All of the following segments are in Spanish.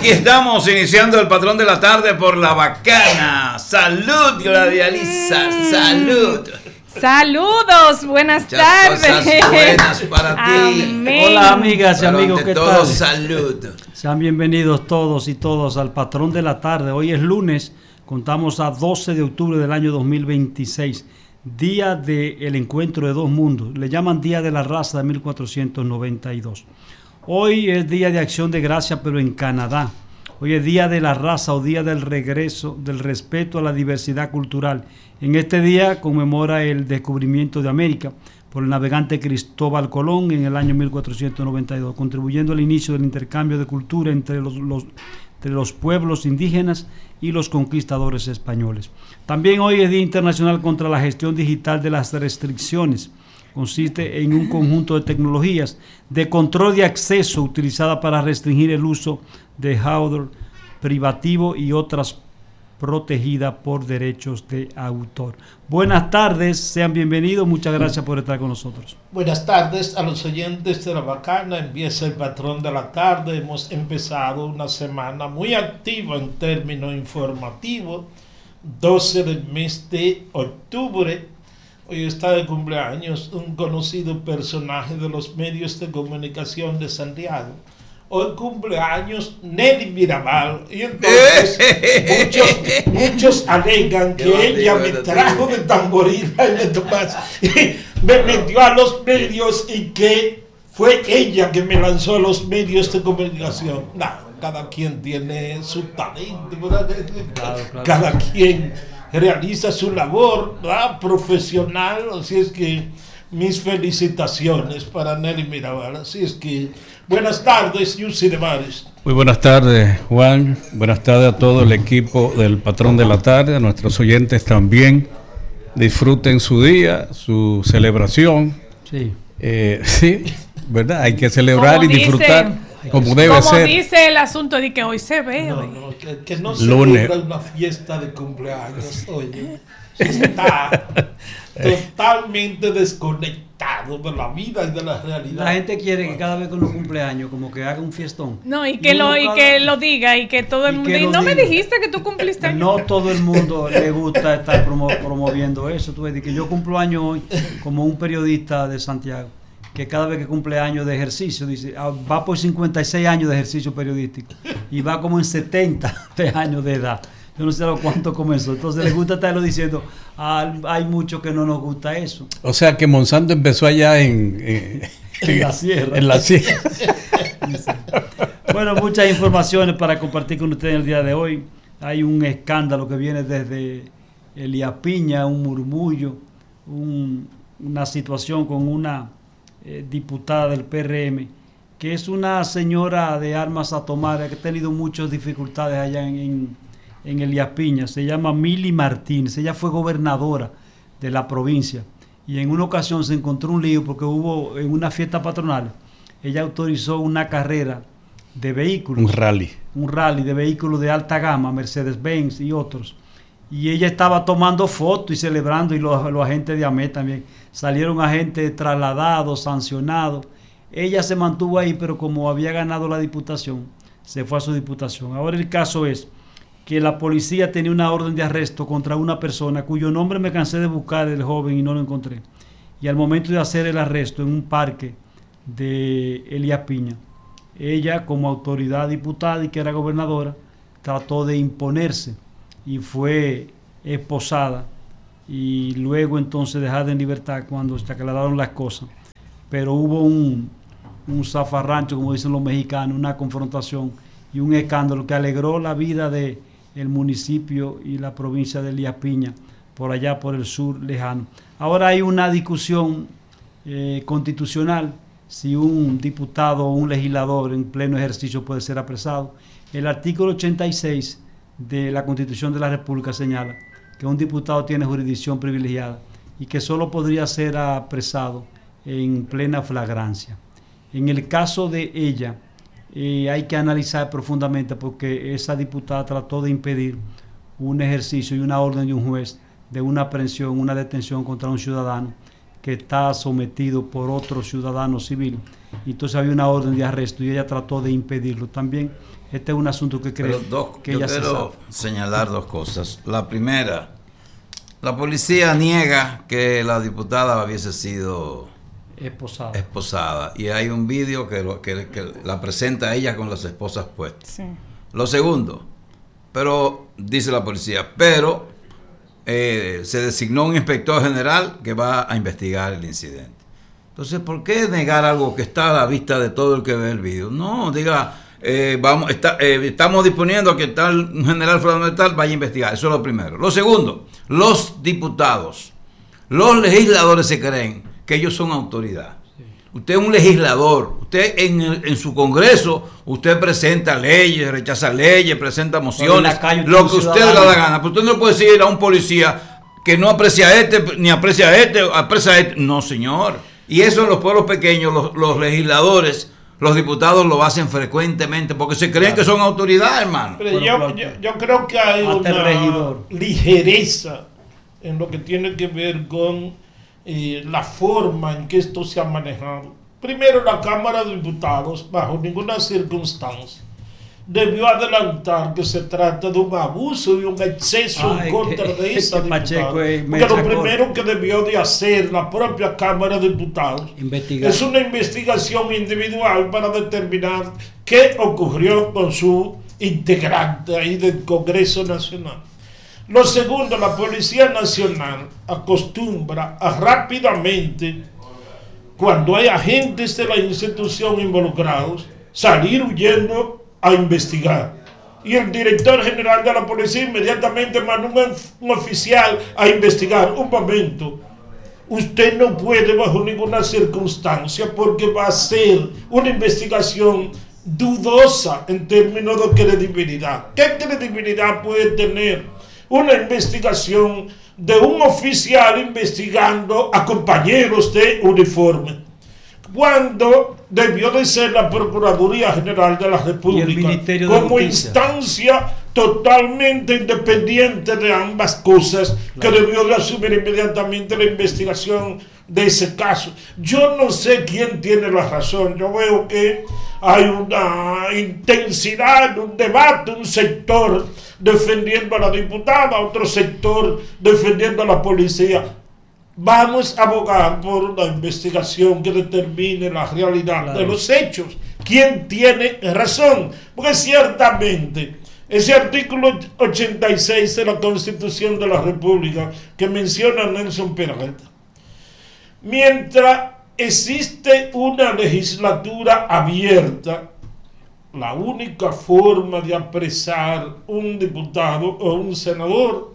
Aquí estamos iniciando el patrón de la tarde por La Bacana. Salud, Gladia Lisa, salud. Saludos, buenas tardes. Cosas buenas para ti. Amén. Hola amigas y amigos, ¿qué tal? Salud. Sean bienvenidos todos y todas al patrón de la tarde. Hoy es lunes, contamos a 12 de octubre del año 2026, día del encuentro de dos mundos. Le llaman Día de la Raza de 1492. Hoy es Día de Acción de Gracia, pero en Canadá. Hoy es Día de la Raza o Día del Regreso, del respeto a la diversidad cultural. En este día conmemora el descubrimiento de América por el navegante Cristóbal Colón en el año 1492, contribuyendo al inicio del intercambio de cultura entre los pueblos indígenas y los conquistadores españoles. También hoy es Día Internacional contra la Gestión Digital de las Restricciones. Consiste en un conjunto de tecnologías de control de acceso utilizada para restringir el uso de hardware privativo y otras protegidas por derechos de autor. Buenas tardes, sean bienvenidos, muchas gracias por estar con nosotros. Buenas tardes a los oyentes de La Bacana. Empieza el patrón de la tarde. Hemos empezado una semana muy activa en términos informativos. 12 del mes de octubre. Hoy está de cumpleaños un conocido personaje de los medios de comunicación de Santiago. Hoy cumpleaños Nelly Mirabal. Y entonces muchos alegan que ella me trajo de Tamborila y me metió a los medios y que fue ella que me lanzó a los medios de comunicación. No, cada quien tiene su talento, ¿verdad? Claro. Cada quien realiza su labor, ¿verdad?, profesional. Así es que mis felicitaciones para Nelly Mirabal. Así es que buenas tardes, Yussi de Mares. Muy buenas tardes, Juan. Buenas tardes a todo el equipo del Patrón de la Tarde, a nuestros oyentes también. Disfruten su día, su celebración. Sí. Sí, ¿verdad? Hay que celebrar y disfrutar como debe ser. Como dice el asunto de que hoy se ve. Que no se Lunes. celebra una fiesta de cumpleaños, oye. Está totalmente desconectado de la vida y de la realidad. La gente quiere que cada vez que uno cumple años, como que haga un fiestón. No, y que lo diga, y que todo el mundo diga. No me dijiste que tú cumpliste años. No todo el mundo le gusta estar promoviendo eso. Tú ves que yo cumplo años hoy como un periodista de Santiago, que cada vez que cumple años de ejercicio, dice, va por 56 años de ejercicio periodístico y va como en 70 de años de edad. Yo no sé a cuánto comenzó. Entonces le gusta estarlo diciendo. Hay muchos que no nos gusta eso. O sea que Monsanto empezó allá en la sierra. En la sierra. Bueno, muchas informaciones para compartir con ustedes el día de hoy. Hay un escándalo que viene desde Elías Piña, un murmullo, una situación con una diputada del PRM, que es una señora de armas a tomar, que ha tenido muchas dificultades allá en Elías Piña. Se llama Mili Martínez. Ella fue gobernadora de la provincia y en una ocasión se encontró un lío porque hubo en una fiesta patronal, ella autorizó una carrera de vehículos, un rally de vehículos de alta gama, Mercedes-Benz y otros, y ella estaba tomando fotos y celebrando, y los agentes de AME también salieron, agentes trasladados, sancionados. Ella se mantuvo ahí, pero como había ganado la diputación, se fue a su diputación. Ahora el caso es que la policía tenía una orden de arresto contra una persona cuyo nombre me cansé de buscar, el joven, y no lo encontré. Y al momento de hacer el arresto en un parque de Elías Piña, ella, como autoridad diputada y que era gobernadora, trató de imponerse y fue esposada y luego entonces dejada en libertad cuando se aclararon las cosas. Pero hubo un zafarrancho, como dicen los mexicanos, una confrontación y un escándalo que alegró la vida de el municipio y la provincia de Elías Piña, por allá por el sur lejano. Ahora hay una discusión constitucional si un diputado o un legislador en pleno ejercicio puede ser apresado. El artículo 86 de la Constitución de la República señala que un diputado tiene jurisdicción privilegiada y que solo podría ser apresado en plena flagrancia. En el caso de ella, hay que analizar profundamente, porque esa diputada trató de impedir un ejercicio y una orden de un juez de una aprehensión, una detención contra un ciudadano que está sometido por otro ciudadano civil. Entonces había una orden de arresto y ella trató de impedirlo. También este es un asunto que creo que ella se sabe. Quiero señalar dos cosas. La primera, la policía niega que la diputada hubiese sido esposada. Y hay un vídeo que la presenta a ella con las esposas puestas. Sí. Lo segundo, pero dice la policía, se designó un inspector general que va a investigar el incidente. Entonces, ¿por qué negar algo que está a la vista de todo el que ve el vídeo? No, diga, estamos disponiendo a que tal un general fundamental vaya a investigar. Eso es lo primero. Lo segundo, los diputados, los legisladores se creen que ellos son autoridad. Sí. Usted es un legislador. Usted en su Congreso, usted presenta leyes, rechaza leyes, presenta mociones, lo que usted le da la gana. Pero usted no puede decir a un policía que no aprecia a este, ni aprecia a este, aprecia a este. No, señor. Y eso en los pueblos pequeños, los legisladores, los diputados lo hacen frecuentemente porque se creen que son autoridad, hermano. Pero yo creo que hay una ligereza en lo que tiene que ver con la forma en que esto se ha manejado. Primero, la Cámara de Diputados, bajo ninguna circunstancia, debió adelantar que se trata de un abuso y un exceso en contra de esa diputada. Porque lo primero que debió de hacer la propia Cámara de Diputados es una investigación individual para determinar qué ocurrió con su integrante ahí del Congreso Nacional. Lo segundo, la Policía Nacional acostumbra a rápidamente, cuando hay agentes de la institución involucrados, salir huyendo a investigar. Y el director general de la policía inmediatamente mandó un oficial a investigar. Un momento, usted no puede bajo ninguna circunstancia, porque va a ser una investigación dudosa en términos de credibilidad. ¿Qué credibilidad puede tener una investigación de un oficial investigando a compañeros de uniforme, cuando debió de ser la Procuraduría General de la República como instancia totalmente independiente de ambas cosas, claro, que debió de asumir inmediatamente la investigación de ese caso? Yo no sé quién tiene la razón. Yo veo que hay una intensidad, un debate, un sector defendiendo a la diputada, otro sector defendiendo a la policía. Vamos a abogar por una investigación que determine la realidad de los hechos. ¿Quién tiene razón? Porque ciertamente ese artículo 86 de la Constitución de la República que menciona Nelson Peralta, mientras existe una legislatura abierta, la única forma de apresar un diputado o un senador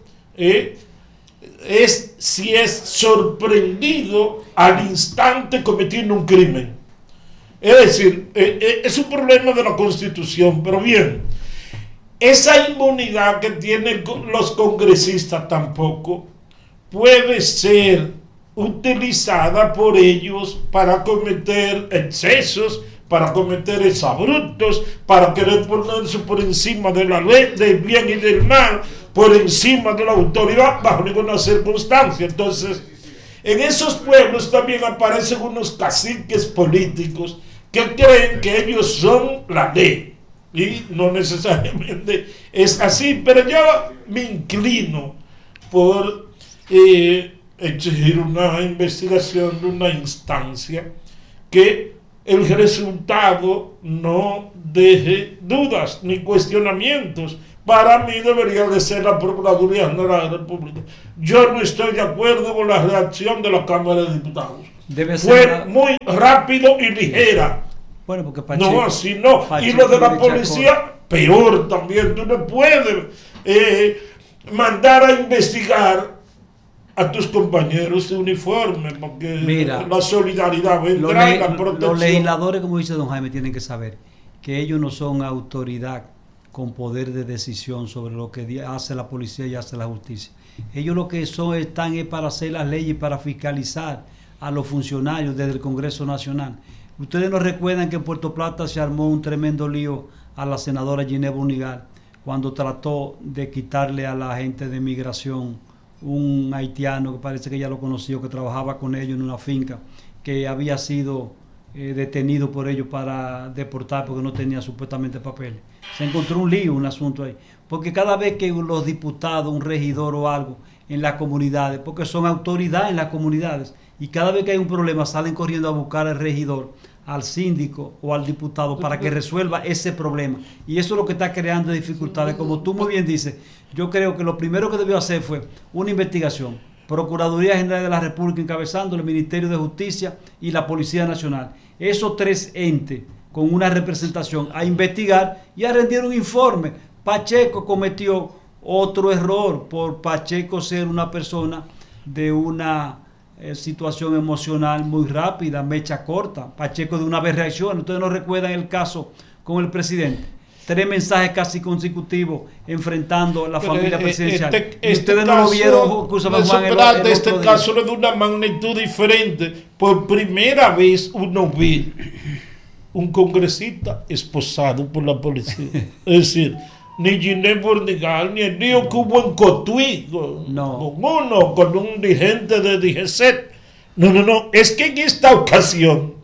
es si es sorprendido al instante cometiendo un crimen. Es decir, es un problema de la Constitución, pero bien, esa inmunidad que tienen los congresistas tampoco puede ser utilizada por ellos para cometer excesos, para cometer exabruptos, para querer ponerse por encima de la ley, del bien y del mal, por encima de la autoridad, bajo ninguna circunstancia. Entonces, en esos pueblos también aparecen unos caciques políticos que creen que ellos son la ley, y no necesariamente es así, pero yo me inclino por exigir una investigación de una instancia que el resultado no deje dudas ni cuestionamientos. Para mí debería de ser la Procuraduría General de la República. Yo no estoy de acuerdo con la reacción de la Cámara de Diputados. Fue muy rápido y ligera. Bueno, porque Pacheco, no, así no. Y lo de la policía, peor también. Tú no puedes mandar a investigar a tus compañeros de uniforme, porque mira, la solidaridad vendrá y la protección. Los legisladores, como dice don Jaime, tienen que saber que ellos no son autoridad con poder de decisión sobre lo que hace la policía y hace la justicia. Ellos lo que están es para hacer las leyes, para fiscalizar a los funcionarios desde el Congreso Nacional. Ustedes nos recuerdan que en Puerto Plata se armó un tremendo lío a la senadora Ginebra Unigal cuando trató de quitarle a la gente de migración un haitiano que parece que ya lo conoció, que trabajaba con ellos en una finca, que había sido detenido por ellos para deportar porque no tenía supuestamente papeles. Se encontró un lío, un asunto ahí. Porque cada vez que los diputados, un regidor o algo en las comunidades, porque son autoridad en las comunidades, y cada vez que hay un problema salen corriendo a buscar al regidor, al síndico o al diputado para que resuelva ese problema. Y eso es lo que está creando dificultades. Como tú muy bien dices, yo creo que lo primero que debió hacer fue una investigación. Procuraduría General de la República encabezando el Ministerio de Justicia y la Policía Nacional. Esos tres entes con una representación a investigar y a rendir un informe. Pacheco cometió otro error por Pacheco ser una persona de una situación emocional muy rápida, mecha corta. Pacheco de una vez reacciona. Ustedes no recuerdan el caso con el presidente. 3 mensajes casi consecutivos enfrentando a la familia presidencial. Ustedes no lo vieron. Este caso es de una magnitud diferente. Por primera vez uno ve un congresista esposado por la policía. Es decir, ni Ginés Bordigal, ni el lío que hubo en Cotuí, con un dirigente de DGCET. No. Es que en esta ocasión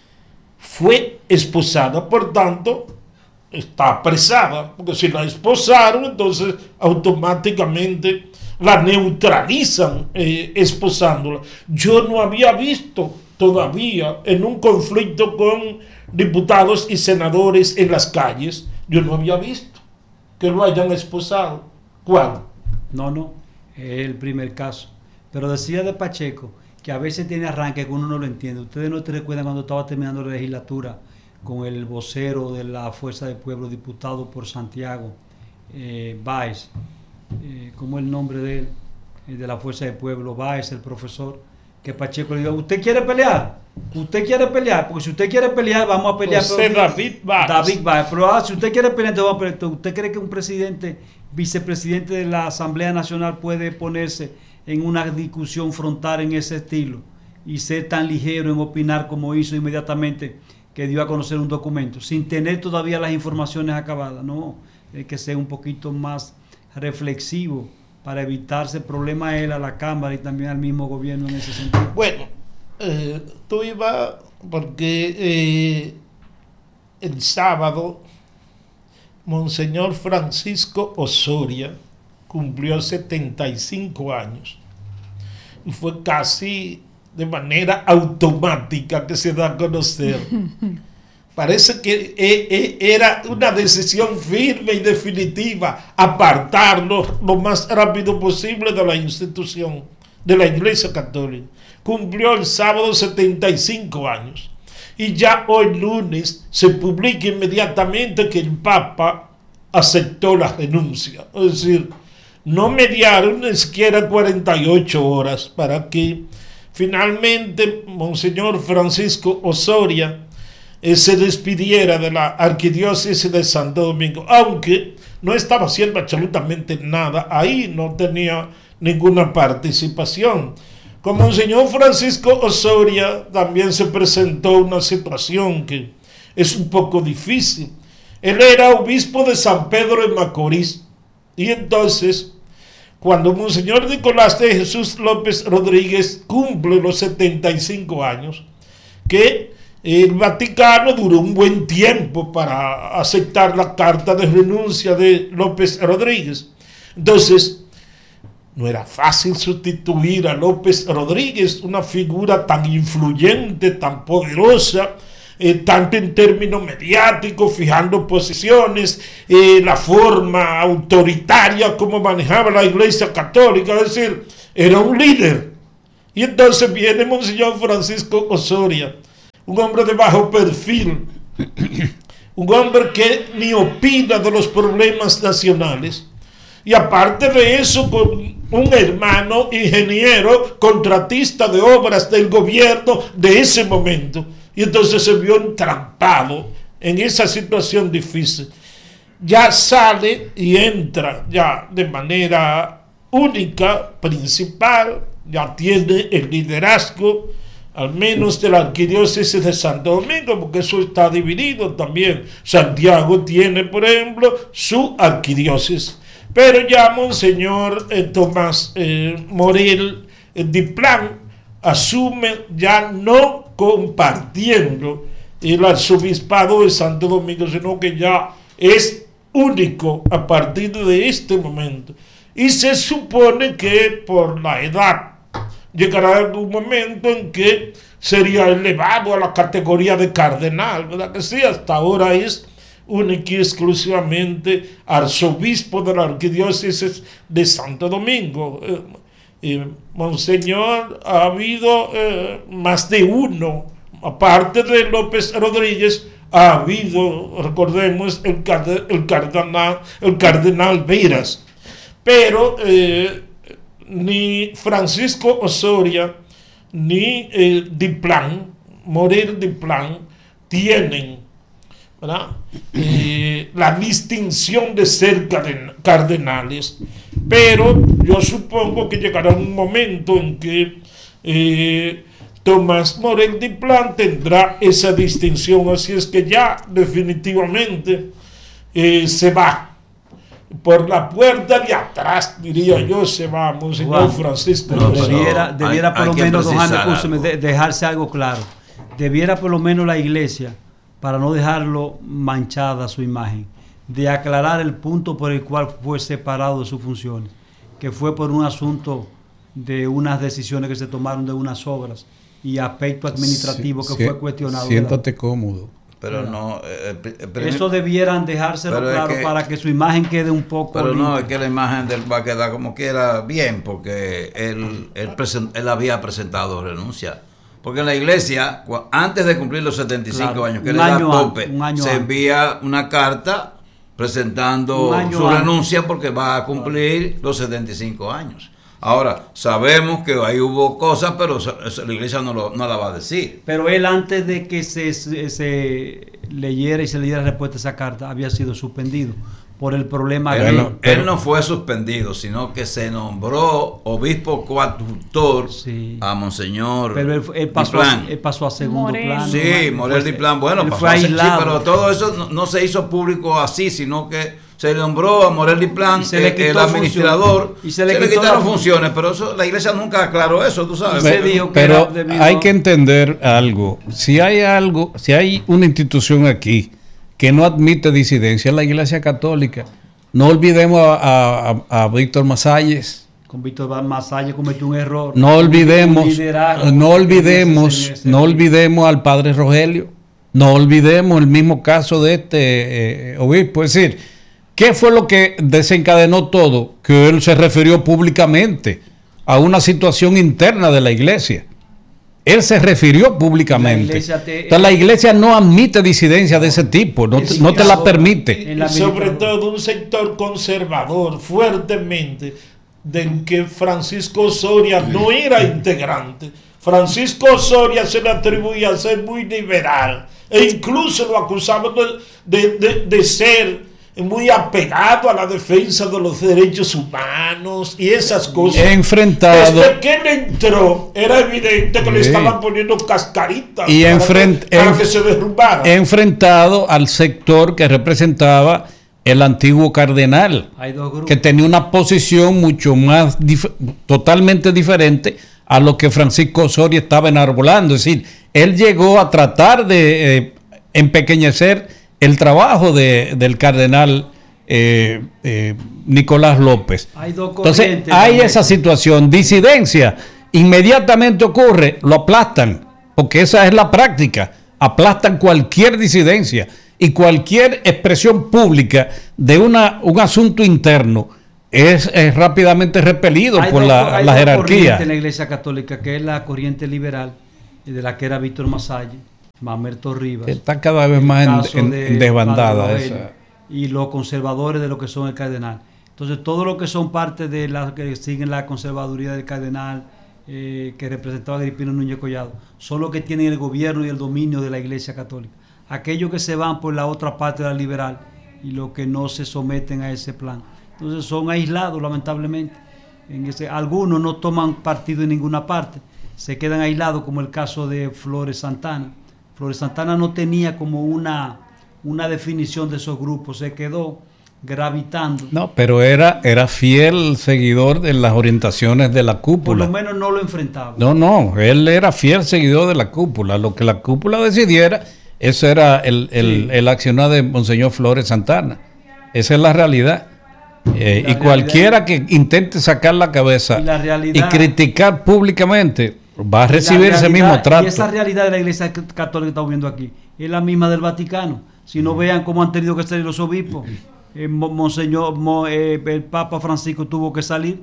fue esposada, por tanto, está apresada, porque si la esposaron, entonces automáticamente la neutralizan esposándola. Yo no había visto todavía en un conflicto con diputados y senadores en las calles, yo no había visto que lo hayan esposado. ¿Cuál? No, es el primer caso. Pero decía de Pacheco que a veces tiene arranque que uno no lo entiende. Ustedes no te recuerdan cuando estaba terminando la legislatura con el vocero de la Fuerza del Pueblo, diputado por Santiago, Báez, ¿cómo es el nombre de él? De la Fuerza del Pueblo, Báez, el profesor, que Pacheco le dijo, ¿usted quiere pelear? Usted quiere pelear, porque si usted quiere pelear, vamos a pelear. David Báez. Pero si usted quiere pelear, entonces vamos a pelear. ¿Usted cree que un presidente, vicepresidente de la Asamblea Nacional puede ponerse en una discusión frontal en ese estilo y ser tan ligero en opinar como hizo inmediatamente que dio a conocer un documento, sin tener todavía las informaciones acabadas? No, hay que ser un poquito más reflexivo para evitarse problemas a él, a la Cámara y también al mismo gobierno en ese sentido. Bueno, tú ibas porque el sábado Monseñor Francisco Osoria cumplió 75 años y fue casi de manera automática que se da a conocer. Parece que era una decisión firme y definitiva apartarlo lo más rápido posible de la institución de la Iglesia Católica. Cumplió el sábado 75 años y ya hoy lunes se publica inmediatamente que el Papa aceptó la renuncia. Es decir, no mediaron ni siquiera 48 horas para que finalmente Monseñor Francisco Osoria se despidiera de la arquidiócesis de Santo Domingo, aunque no estaba haciendo absolutamente nada ahí, no tenía ninguna participación. Con Monseñor Francisco Osoria también se presentó una situación que es un poco difícil. Él era obispo de San Pedro de Macorís y entonces cuando Monseñor Nicolás de Jesús López Rodríguez cumple los 75 años, que el Vaticano duró un buen tiempo para aceptar la carta de renuncia de López Rodríguez. Entonces, no era fácil sustituir a López Rodríguez, una figura tan influyente, tan poderosa, tanto en términos mediáticos, fijando posiciones, la forma autoritaria como manejaba la Iglesia Católica, es decir, era un líder. Y entonces viene Monseñor Francisco Osoria, un hombre de bajo perfil, un hombre que ni opina de los problemas nacionales, y aparte de eso, con un hermano ingeniero, contratista de obras del gobierno de ese momento, y entonces se vio entrampado en esa situación difícil. Ya sale y entra ya de manera única, principal, ya tiene el liderazgo, al menos de la arquidiócesis de Santo Domingo, porque eso está dividido también. Santiago tiene, por ejemplo, su arquidiócesis, Pero ya Monseñor Tomás Morel Diplan asume ya no compartiendo el arzobispado de Santo Domingo, sino que ya es único a partir de este momento. Y se supone que por la edad llegará algún momento en que sería elevado a la categoría de cardenal, ¿verdad que sí? Hasta ahora es único y exclusivamente arzobispo de la arquidiócesis de Santo Domingo. Monseñor, ha habido más de uno, aparte de López Rodríguez, ha habido, recordemos, el cardenal Beiras, pero ni Francisco Osoria ni Diplan, Morel Diplan, tienen, ¿verdad?, la distinción de ser cardenales, pero yo supongo que llegará un momento en que Tomás Morel Diplan tendrá esa distinción, así es que ya definitivamente se va por la puerta de atrás, diría yo, se va Monseñor Francisco. No, debiera por lo menos, don Jaime, dejarse algo claro. Debiera por lo menos la iglesia, para no dejarlo manchada su imagen, de aclarar el punto por el cual fue separado de sus funciones, que fue por un asunto de unas decisiones que se tomaron de unas obras y aspecto administrativo que fue cuestionado. Siéntate cómodo. Pero no, eso debieran dejárselo claro para que su imagen quede un poco pero limpia. no, es que la imagen de él va a quedar como quiera bien, porque él había presentado renuncia. Porque en la iglesia, antes de cumplir los 75 años, que le da tope, se envía una carta presentando su renuncia porque va a cumplir los 75 años. Ahora, sabemos que ahí hubo cosas, pero la iglesia no la va a decir. Pero él, antes de que se leyera y se le diera respuesta a esa carta, había sido suspendido por el problema. Él no fue suspendido, sino que se nombró obispo coadjutor a Monseñor. Pero él pasó a segundo plano. Sí, Morel Diplan, bueno, pasó aislado. Pero todo eso no se hizo público así, sino que se le nombró a Morel Diplan el administrador, y se le quitaron funciones, pero eso la iglesia nunca aclaró eso, tú sabes. Pero hay que entender algo. Si hay una institución aquí que no admite disidencia, es la Iglesia Católica. No olvidemos a Víctor Masalles. Con Víctor Masalles cometió un error. No olvidemos al padre Rogelio. No olvidemos el mismo caso de este obispo. Es decir, ¿qué fue lo que desencadenó todo? Que él se refirió públicamente a una situación interna de la iglesia. Él se refirió públicamente. Entonces la iglesia no admite disidencia de ese tipo, no te la permite. Y sobre todo un sector conservador fuertemente, de que Francisco Soria no era integrante. Francisco Soria se le atribuía a ser muy liberal e incluso lo acusaban de ser muy apegado a la defensa de los derechos humanos y esas cosas. Desde que él entró, era evidente que le estaban poniendo cascaritas para que se derrumbara. Enfrentado al sector que representaba el antiguo cardenal, que tenía una posición mucho más totalmente diferente a lo que Francisco Osorio estaba enarbolando. Es decir, él llegó a tratar de empequeñecer el trabajo del cardenal Nicolás López. Entonces hay esa situación, disidencia, inmediatamente ocurre, lo aplastan, porque esa es la práctica, aplastan cualquier disidencia y cualquier expresión pública de un asunto interno es rápidamente repelido por la jerarquía. En la Iglesia Católica, que es la corriente liberal, de la que era Víctor Masalles, Mamerto Rivas, está cada vez más en desbandada esa. Y los conservadores de lo que son el cardenal. Entonces, todo lo que son parte de las que siguen la conservaduría del cardenal, que representaba a Agripino Núñez Collado, son los que tienen el gobierno y el dominio de la Iglesia Católica. Aquellos que se van por la otra parte de la liberal y los que no se someten a ese plan. Entonces, son aislados, lamentablemente. Algunos no toman partido en ninguna parte, se quedan aislados, como el caso de Flores Santana. Flores Santana no tenía como una definición de esos grupos, se quedó gravitando. No, pero era fiel seguidor de las orientaciones de la cúpula. Por lo menos no lo enfrentaba. No, él era fiel seguidor de la cúpula. Lo que la cúpula decidiera, eso era el accionar de Monseñor Flores Santana. Esa es la realidad. Y cualquiera que intente sacar la cabeza y criticar públicamente va a recibir ese mismo trato. Y esa realidad de la Iglesia Católica que estamos viendo aquí es la misma del Vaticano. Si no vean cómo han tenido que salir los obispos. El Papa Francisco tuvo que salir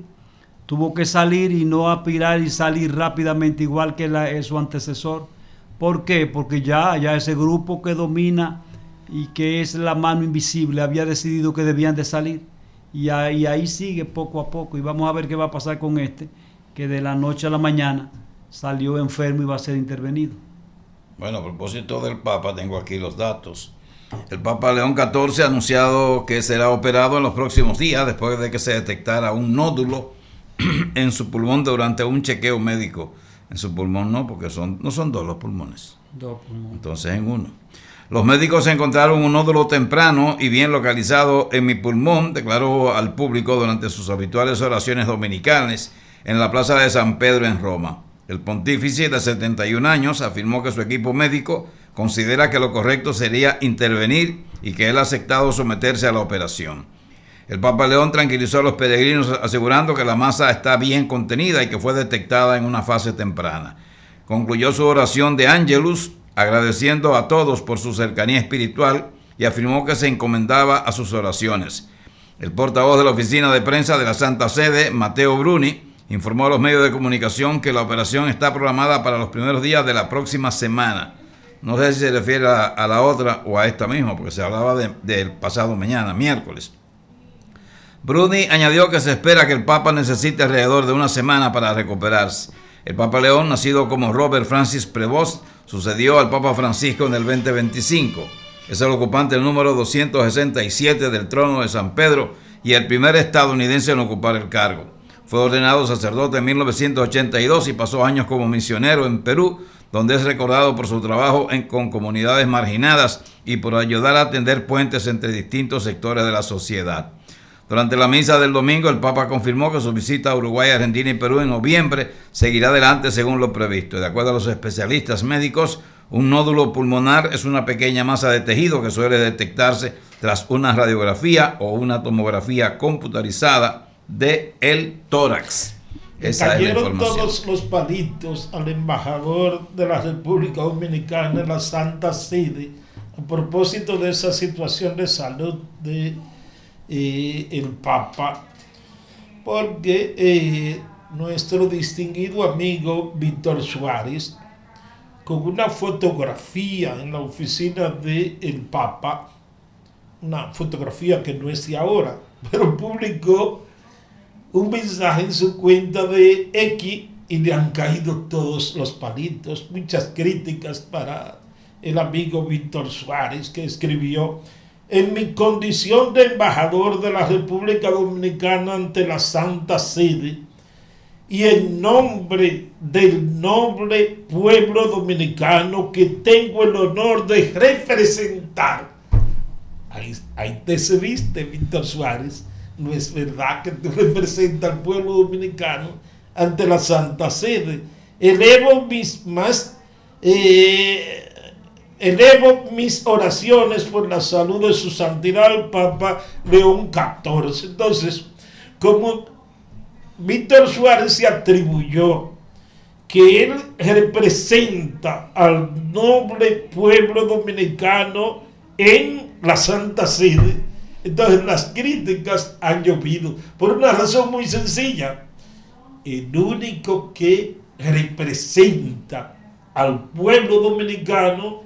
y no aspirar y salir rápidamente igual que su antecesor. ¿Por qué? Porque ya ese grupo que domina y que es la mano invisible había decidido que debían de salir. Y ahí sigue poco a poco. Y vamos a ver qué va a pasar con que de la noche a la mañana salió enfermo y va a ser intervenido. Bueno, a propósito del Papa, tengo aquí los datos. El Papa León XIV ha anunciado que será operado en los próximos días después de que se detectara un nódulo en su pulmón durante un chequeo médico. En su pulmón no, porque no son dos los pulmones. Dos pulmones. Entonces en uno. Los médicos encontraron un nódulo temprano y bien localizado en mi pulmón, declaró al público durante sus habituales oraciones dominicales en la Plaza de San Pedro en Roma. El pontífice de 71 años afirmó que su equipo médico considera que lo correcto sería intervenir y que él ha aceptado someterse a la operación. El Papa León tranquilizó a los peregrinos asegurando que la masa está bien contenida y que fue detectada en una fase temprana. Concluyó su oración de Ángelus agradeciendo a todos por su cercanía espiritual y afirmó que se encomendaba a sus oraciones. El portavoz de la oficina de prensa de la Santa Sede, Matteo Bruni, informó a los medios de comunicación que la operación está programada para los primeros días de la próxima semana. No sé si se refiere a la otra o a esta misma, porque se hablaba del pasado mañana, miércoles. Bruni añadió que se espera que el Papa necesite alrededor de una semana para recuperarse. El Papa León, nacido como Robert Francis Prevost, sucedió al Papa Francisco en el 2025. Es el ocupante número 267 del trono de San Pedro y el primer estadounidense en ocupar el cargo. Fue ordenado sacerdote en 1982 y pasó años como misionero en Perú, donde es recordado por su trabajo con comunidades marginadas y por ayudar a atender puentes entre distintos sectores de la sociedad. Durante la misa del domingo, el Papa confirmó que su visita a Uruguay, Argentina y Perú en noviembre seguirá adelante según lo previsto. De acuerdo a los especialistas médicos, un nódulo pulmonar es una pequeña masa de tejido que suele detectarse tras una radiografía o una tomografía computarizada del tórax. Esa es la información. Todos los palitos al embajador de la República Dominicana en la Santa Sede a propósito de esa situación de salud de el Papa, porque nuestro distinguido amigo Víctor Suárez, con una fotografía en la oficina del Papa, una fotografía que no es de ahora, pero publicó un mensaje en su cuenta de X y le han caído todos los palitos, muchas críticas para el amigo Víctor Suárez, que escribió: en mi condición de embajador de la República Dominicana ante la Santa Sede y en nombre del noble pueblo dominicano que tengo el honor de representar. Ahí te se viste, Víctor Suárez. No es verdad que tú representas al pueblo dominicano ante la Santa Sede. Elevo mis oraciones por la salud de su santidad el Papa León XIV. Entonces, como Víctor Suárez se atribuyó que él representa al noble pueblo dominicano en la Santa Sede, entonces las críticas han llovido por una razón muy sencilla. El único que representa al pueblo dominicano